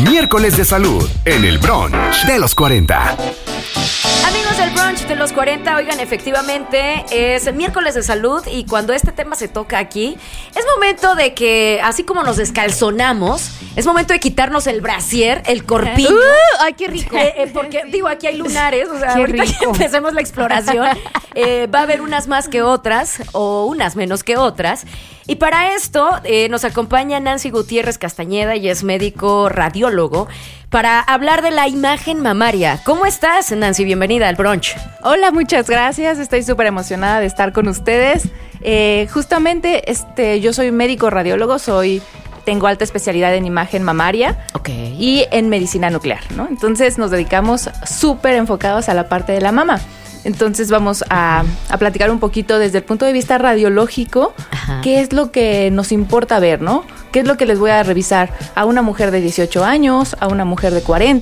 Miércoles de Salud en el Brunch de los 40. Amigos del Brunch de los 40, oigan, efectivamente es miércoles de salud y cuando este tema se toca aquí, es momento de que, así como nos descalzonamos, es momento de quitarnos el brasier, el corpiño. ¡Ay, qué rico! Porque, digo, aquí hay lunares, o sea, Qué ahorita rico. que empecemos la exploración, va a haber unas más que otras o unas menos que otras. Y para esto nos acompaña Nancy Gutiérrez Castañeda, y es médico radiólogo, para hablar de la imagen mamaria. ¿Cómo estás, Nancy? Bienvenida al Brunch. Hola, muchas gracias. Estoy súper emocionada de estar con ustedes. Justamente, yo soy médico radiólogo, tengo alta especialidad en imagen mamaria y en medicina nuclear, ¿no? Entonces nos dedicamos súper enfocados a la parte de la mama. Entonces vamos a platicar un poquito desde el punto de vista radiológico. Ajá. ¿Qué es lo que nos importa ver, no? ¿Qué es lo que les voy a revisar a una mujer de 18 años, a una mujer de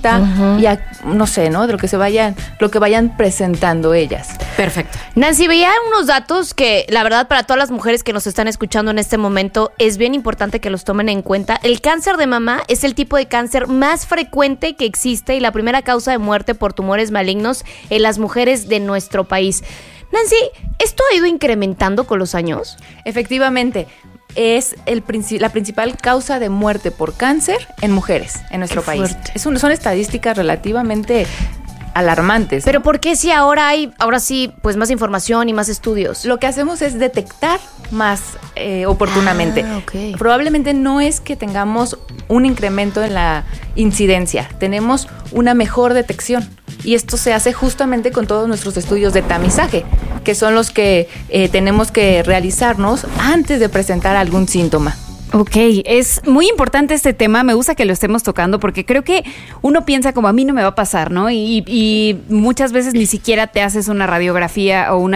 40 y a, no sé, ¿no? De lo que vayan presentando ellas. Perfecto. Nancy, veía unos datos que, la verdad, para todas las mujeres que nos están escuchando en este momento, es bien importante que los tomen en cuenta. El cáncer de mama es el tipo de cáncer más frecuente que existe y la primera causa de muerte por tumores malignos en las mujeres de nuestro país. Nancy, ¿esto ha ido incrementando con los años? Efectivamente. Es la principal causa de muerte por cáncer en mujeres en nuestro país. Son estadísticas relativamente alarmantes. Pero ¿por qué si ahora sí, pues más información y más estudios? Lo que hacemos es detectar más oportunamente. Okay. Probablemente no es que tengamos un incremento en la incidencia, tenemos una mejor detección. Y esto se hace justamente con todos nuestros estudios de tamizaje, que son los que tenemos que realizarnos antes de presentar algún síntoma. Ok, es muy importante este tema, me gusta que lo estemos tocando porque creo que uno piensa como a mí no me va a pasar, ¿no? Y muchas veces ni siquiera te haces una radiografía o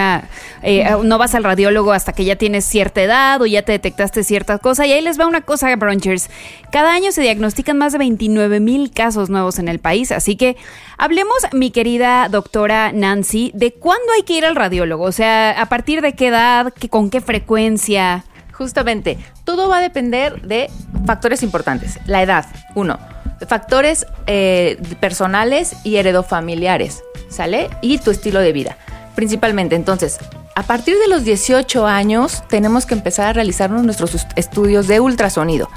no vas al radiólogo hasta que ya tienes cierta edad o ya te detectaste cierta cosa. Y ahí les va una cosa, Brunchers. Cada año se diagnostican más de 29,000 casos nuevos en el país, así que hablemos, mi querida doctora Nancy, de cuándo hay que ir al radiólogo, o sea, a partir de qué edad, con qué frecuencia. Justamente, todo va a depender de factores importantes. La edad, 1. Factores personales y heredofamiliares, ¿sale? Y tu estilo de vida, principalmente. Entonces, a partir de los 18 años, tenemos que empezar a realizarnos nuestros estudios de ultrasonido.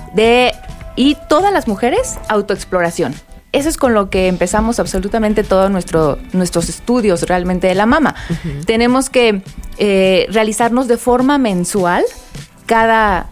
Y todas las mujeres, autoexploración. Eso es con lo que empezamos absolutamente todos nuestros estudios realmente de la mama. Uh-huh. Tenemos que realizarnos de forma mensual, cada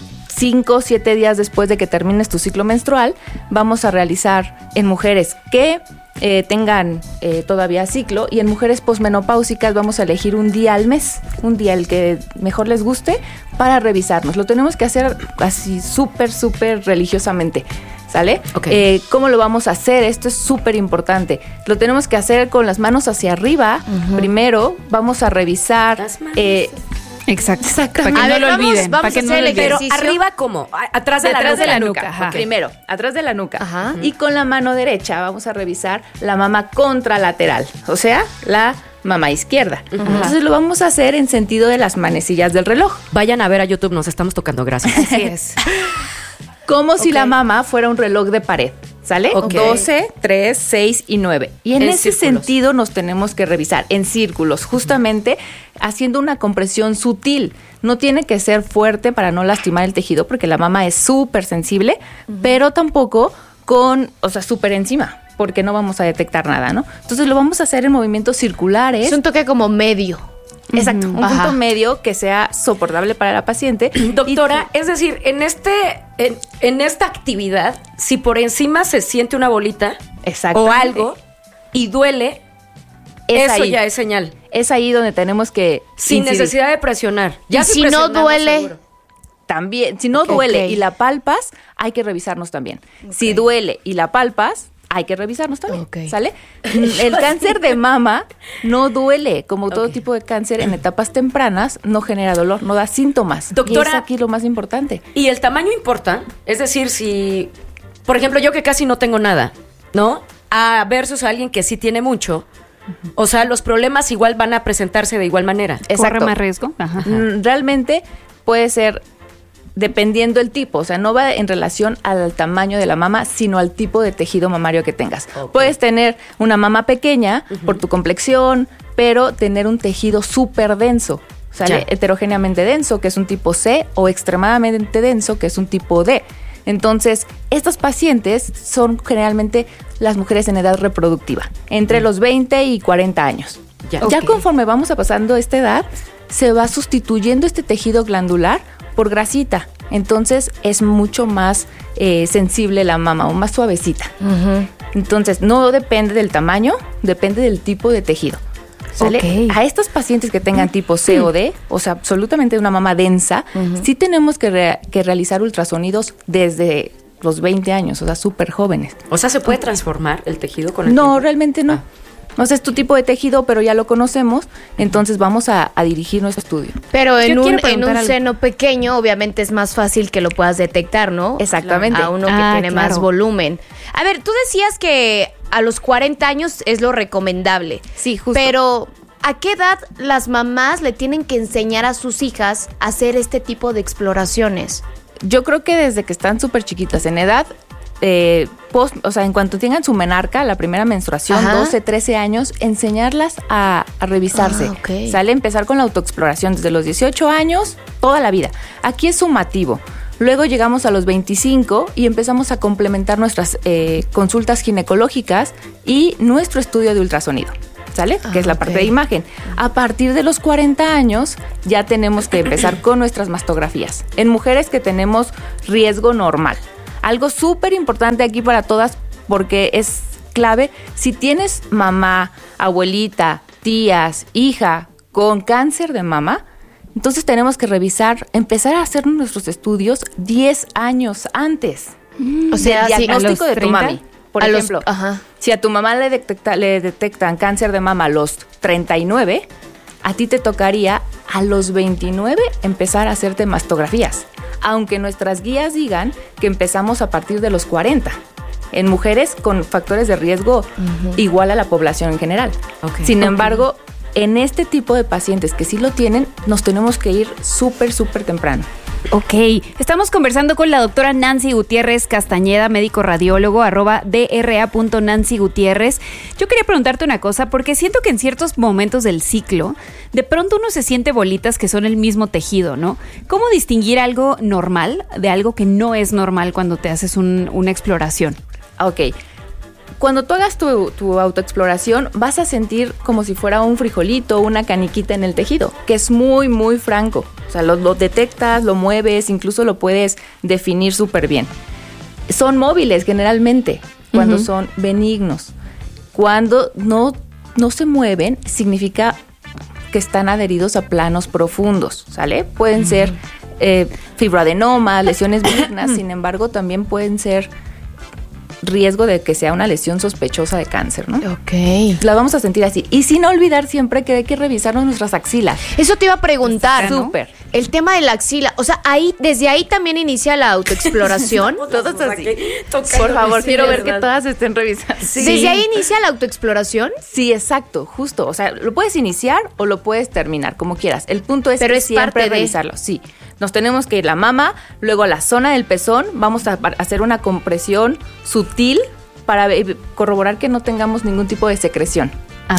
5 o 7 días después de que termines tu ciclo menstrual, vamos a realizar en mujeres que tengan todavía ciclo, y en mujeres posmenopáusicas vamos a elegir un día al mes, un día el que mejor les guste, para revisarnos. Lo tenemos que hacer así súper religiosamente. ¿Sale? Okay. ¿Cómo lo vamos a hacer? Esto es súper importante. Lo tenemos que hacer con las manos hacia arriba. Uh-huh. Primero vamos a revisar. Las manos. Exacto. Exactamente. Para que no lo olviden. Vamos a hacer el ejercicio. Pero arriba, ¿cómo? Atrás de la nuca. Okay. Primero, atrás de la nuca. Ajá. Y con la mano derecha vamos a revisar la mama contralateral, o sea, la mama izquierda. Uh-huh. Entonces lo vamos a hacer en sentido de las manecillas del reloj. Vayan a ver a YouTube, nos estamos tocando, gracias. Así es. Como si la mama fuera un reloj de pared, ¿sale? Okay. 12, 3, 6 y 9. Y en ese círculos. sentido nos tenemos que revisar en círculos, justamente haciendo una compresión sutil. No tiene que ser fuerte para no lastimar el tejido, porque la mama es súper sensible, pero tampoco súper encima, porque no vamos a detectar nada, ¿no? Entonces lo vamos a hacer en movimientos circulares. Es un toque como medio. Exacto, un punto medio que sea soportable para la paciente. Doctora, es decir, en esta actividad, si por encima se siente una bolita o algo y duele, eso ya es señal. Es ahí donde tenemos que sin incidir. necesidad de presionar. Ya si no duele, seguro. También, si no duele y la palpas, hay que revisarnos también. Okay. Si duele y la palpas, hay que revisarnos también, ¿sale? El cáncer de mama no duele, como todo tipo de cáncer en etapas tempranas, no genera dolor, no da síntomas. Doctora, y es aquí lo más importante. ¿Y el tamaño importa? Es decir, si, por ejemplo, yo que casi no tengo nada, ¿no? Versus alguien que sí tiene mucho, o sea, los problemas igual van a presentarse de igual manera. ¿Corre más riesgo? Ajá. Realmente puede ser dependiendo el tipo, o sea, no va en relación al tamaño de la mama, sino al tipo de tejido mamario que tengas. Ok. Puedes tener una mama pequeña por tu complexión, pero tener un tejido súper denso, ¿sale? Ya. Heterogéneamente denso, que es un tipo C, o extremadamente denso, que es un tipo D. Entonces, estos pacientes son generalmente las mujeres en edad reproductiva, entre los 20 y 40 años. Ya. Ya Ok. conforme vamos pasando esta edad, se va sustituyendo este tejido glandular por grasita. Entonces es mucho más sensible la mama o más suavecita. Entonces no depende del tamaño, depende del tipo de tejido. ¿Sale? Ok. A estos pacientes que tengan tipo C o D, o sea, absolutamente una mama densa, sí tenemos que realizar ultrasonidos desde los 20 años, o sea, súper jóvenes. O sea, ¿se puede transformar el tejido con el No, tiempo? realmente no. O sea, es tu tipo de tejido, pero ya lo conocemos, entonces vamos a dirigir nuestro estudio. Pero en Yo quiero un preguntar algo. seno pequeño, obviamente es más fácil que lo puedas detectar, ¿no? Exactamente. A uno que Ah, tiene claro. más volumen. A ver, tú decías que a los 40 años es lo recomendable. Sí, justo. Pero, ¿a qué edad las mamás le tienen que enseñar a sus hijas a hacer este tipo de exploraciones? Yo creo que desde que están súper chiquitas en edad, o sea, en cuanto tengan su menarca, la primera menstruación, Ajá. 12, 13 años, enseñarlas a revisarse. Ah, ok. ¿Sale? Empezar con la autoexploración desde los 18 años, toda la vida. Aquí es sumativo. Luego llegamos a los 25 y empezamos a complementar nuestras consultas ginecológicas y nuestro estudio de ultrasonido. ¿Sale? Que es la parte ok. de imagen. A partir de los 40 años ya tenemos que empezar con nuestras mastografías. En mujeres que tenemos riesgo normal. Algo súper importante aquí para todas porque es clave. Si tienes mamá, abuelita, tías, hija con cáncer de mama, entonces tenemos que revisar, empezar a hacer nuestros estudios 10 años antes. O sea, del sí, diagnóstico a los de tu 30. mami. Por A los- ejemplo, ajá. si a tu mamá le detectan cáncer de mama a los 39, a ti te tocaría a los 29 empezar a hacerte mastografías. Aunque nuestras guías digan que empezamos a partir de los 40. En mujeres con factores de riesgo igual a la población en general. Ok. Sin embargo, en este tipo de pacientes que sí lo tienen, nos tenemos que ir súper, súper temprano. Ok, estamos conversando con la doctora Nancy Gutiérrez Castañeda, médico radiólogo, @dra.Nancy Gutiérrez. Yo quería preguntarte una cosa, porque siento que en ciertos momentos del ciclo, de pronto uno se siente bolitas que son el mismo tejido, ¿no? ¿Cómo distinguir algo normal de algo que no es normal cuando te haces una exploración? Ok. Cuando tú hagas tu autoexploración, vas a sentir como si fuera un frijolito, una caniquita en el tejido, que es muy, muy franco. O sea, lo detectas, lo mueves, incluso lo puedes definir súper bien. Son móviles generalmente, cuando son benignos. Cuando no se mueven, significa que están adheridos a planos profundos, ¿sale? Pueden ser fibroadenomas, lesiones benignas, sin embargo, también pueden ser riesgo de que sea una lesión sospechosa de cáncer, ¿no? Ok. La vamos a sentir así. Y sin olvidar siempre que hay que revisarnos nuestras axilas. Eso te iba a preguntar. Súper. El tema de la axila. O sea, desde ahí también inicia la autoexploración. Todos así. Por favor, quiero ver que todas estén revisando. ¿Desde ahí inicia la autoexploración? Sí, exacto, justo. O sea, lo puedes iniciar o lo puedes terminar, como quieras. El punto es Pero que es siempre parte de- revisarlo. Sí. Nos tenemos que ir la mama, luego a la zona del pezón. Vamos a hacer una compresión sutil para corroborar que no tengamos ningún tipo de secreción.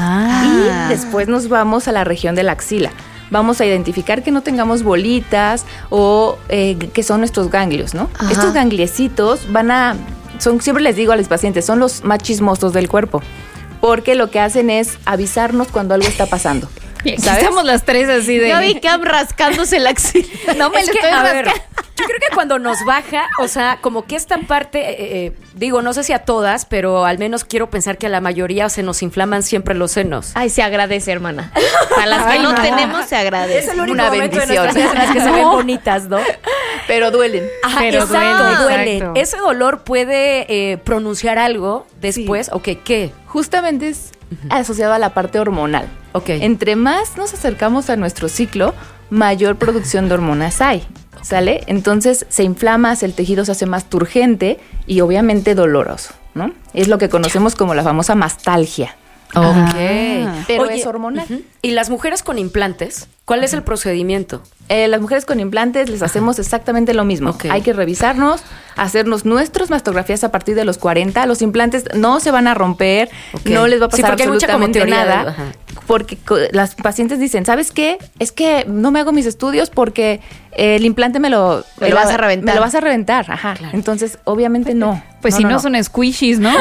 Ah. Y después nos vamos a la región de la axila. Vamos a identificar que no tengamos bolitas o que son nuestros ganglios, ¿no? Ajá. Estos gangliecitos siempre les digo a los pacientes, son los más chismosos del cuerpo. Porque lo que hacen es avisarnos cuando algo está pasando. Aquí ¿Sabes? estamos las tres así de... Yo vi que rascándose la axila. No me Es lo que, estoy a ver, rascando. yo creo que cuando nos baja, o sea, como que esta parte, digo, no sé si a todas, pero al menos quiero pensar que a la mayoría se nos inflaman siempre los senos. Ay, se agradece, hermana. A las que Ay, no no. tenemos, se agradece. Es el único Una momento de bendición. nuestras vidas en las que se ven bonitas, ¿no? Pero duelen. Ajá, Pero exacto, duele, duele. exacto. Ese dolor puede pronunciar algo después, ¿o qué? Justamente es asociado a la parte hormonal. Ok. Entre más nos acercamos a nuestro ciclo, mayor producción de hormonas hay. ¿Sale? Entonces se inflama, el tejido se hace más turgente y obviamente doloroso, ¿no? Es lo que conocemos como la famosa mastalgia. Ok. Pero Oye, es hormonal. ¿y las mujeres con implantes? ¿Cuál es el procedimiento? Las mujeres con implantes les hacemos exactamente lo mismo. Ok. Hay que revisarnos, hacernos nuestras mastografías a partir de los 40. Los implantes no se van a romper, Ok. no les va a Sí, pasar porque hay mucha como absolutamente teoría de- nada. ajá. Porque las pacientes dicen, ¿sabes qué? Es que no me hago mis estudios porque el implante me lo vas a reventar. Me lo vas a reventar, ajá. Claro. Entonces, obviamente no. Pues si no son squishies, ¿no?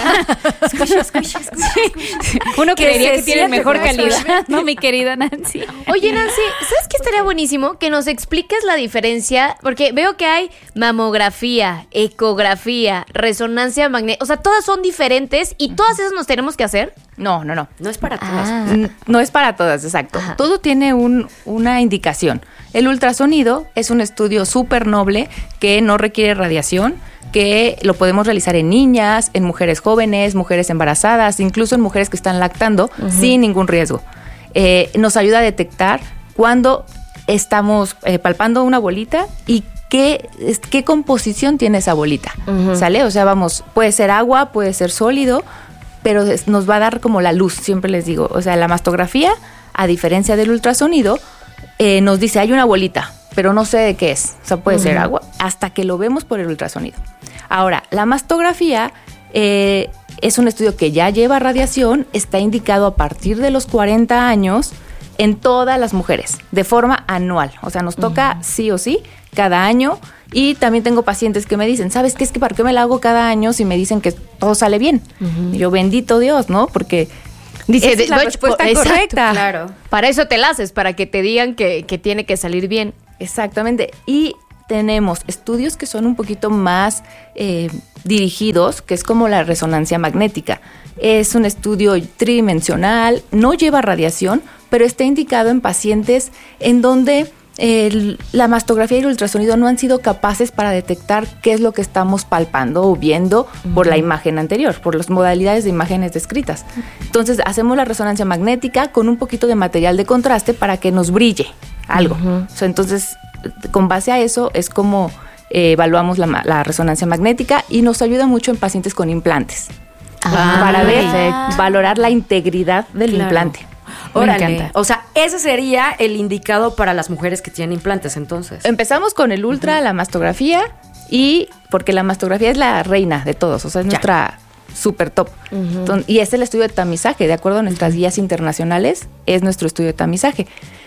Uno Que creería se que tienen siente mejor como eso. calidad, ¿no, mi querida Nancy? Oye, Nancy, ¿sabes qué estaría buenísimo? Que nos expliques la diferencia, porque veo que hay mamografía, ecografía, resonancia magnética, o sea, todas son diferentes y todas esas nos tenemos que hacer. No. No es para todas. No es para todas, exacto. Ajá. Todo tiene una indicación. El ultrasonido es un estudio súper noble que no requiere radiación, que lo podemos realizar en niñas, en mujeres jóvenes, mujeres embarazadas, incluso en mujeres que están lactando, sin ningún riesgo. Nos ayuda a detectar cuando estamos palpando una bolita y qué composición tiene esa bolita, ¿sale? O sea, puede ser agua, puede ser sólido, pero nos va a dar como la luz, siempre les digo. O sea, la mastografía, a diferencia del ultrasonido, nos dice, hay una bolita, pero no sé de qué es. O sea, puede ser agua, hasta que lo vemos por el ultrasonido. Ahora, la mastografía es un estudio que ya lleva radiación, está indicado a partir de los 40 años en todas las mujeres, de forma anual. O sea, nos toca sí o sí cada año. Y también tengo pacientes que me dicen, ¿sabes qué? Es que ¿para qué me la hago cada año si me dicen que todo sale bien? Y yo, bendito Dios, ¿no? Porque Dice, esa es la respuesta exacto, correcta. Claro. Para eso te la haces, para que te digan que tiene que salir bien. Exactamente. Y tenemos estudios que son un poquito más dirigidos, que es como la resonancia magnética. Es un estudio tridimensional, no lleva radiación, pero está indicado en pacientes en donde la mastografía y el ultrasonido no han sido capaces para detectar qué es lo que estamos palpando o viendo por la imagen anterior, por las modalidades de imágenes descritas. Entonces hacemos la resonancia magnética con un poquito de material de contraste para que nos brille algo. O sea, entonces, con base a eso es como evaluamos la resonancia magnética y nos ayuda mucho en pacientes con implantes para ver, valorar la integridad del Claro. implante. Órale. encanta. O sea, ese sería el indicado para las mujeres que tienen implantes, entonces. Empezamos con el ultra, la mastografía, y porque la mastografía es la reina de todos, o sea, es nuestra super top. Y es el estudio de tamizaje, de acuerdo a nuestras guías internacionales, es nuestro estudio de tamizaje.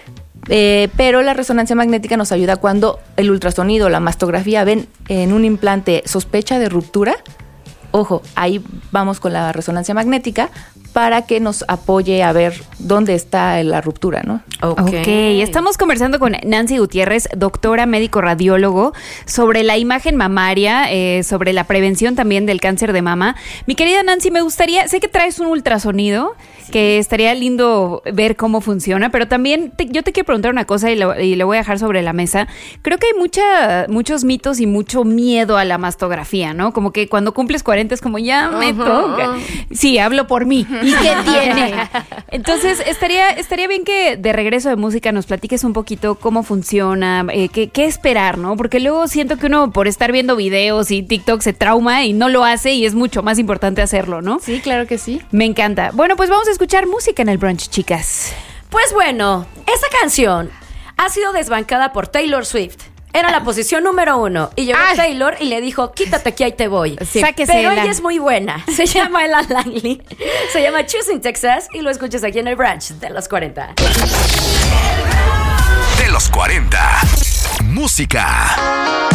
Pero la resonancia magnética nos ayuda cuando el ultrasonido, la mastografía ven en un implante sospecha de ruptura. Ojo, ahí vamos con la resonancia magnética para que nos apoye a ver dónde está la ruptura, ¿no? Ok, estamos conversando con Nancy Gutiérrez, doctora médico radiólogo, sobre la imagen mamaria, sobre la prevención también del cáncer de mama. Mi querida Nancy, me gustaría, sé que traes un ultrasonido, que estaría lindo ver cómo funciona, pero también yo te quiero preguntar una cosa y lo voy a dejar sobre la mesa. Creo que hay muchos mitos y mucho miedo a la mastografía, ¿no? Como que cuando cumples 40 es como, ya me toca. Sí, hablo por mí. ¿Y qué tiene? Entonces, estaría bien que de regreso de música nos platiques un poquito cómo funciona, qué esperar, ¿no? Porque luego siento que uno por estar viendo videos y TikTok se trauma y no lo hace y es mucho más importante hacerlo, ¿no? Sí, claro que sí. Me encanta. Bueno, pues vamos a escuchar música en el brunch, chicas. Pues bueno, esta canción ha sido desbancada por Taylor Swift. Era la posición número 1 y llegó Taylor y le dijo, quítate que ahí te voy. Sí. Sáquese Pero la- ella es muy buena. Se llama Ella Langley. Se llama Choosing Texas y lo escuchas aquí en el brunch de los 40. De los 40. Música.